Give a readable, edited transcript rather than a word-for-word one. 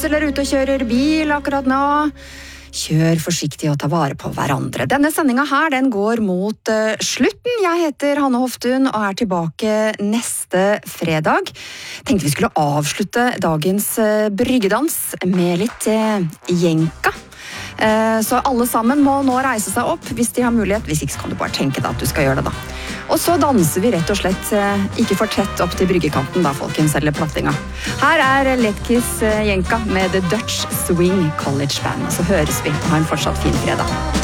Eller ute og kjører bil akkurat nå. Kjør forsiktig og ta vare på hverandre. Denne sendinga her, den går mot slutten. Jeg heter Hanne Hoftun og er tilbake neste fredag. Tenkte vi skulle avslutte dagens bryggedans med litt jenka. Så alle sammen må nå reise seg opp hvis de har mulighet. Hvis ikke så kan du bare tenke deg at du skal gjøre det da. Og så danser vi rett og slett ikke for tett opp til bryggekanten da, folkens, eller plattinga. Her er Letkiss jenka med The Dutch Swing College Band. Og så høres vi og ha en fortsatt fin fredag.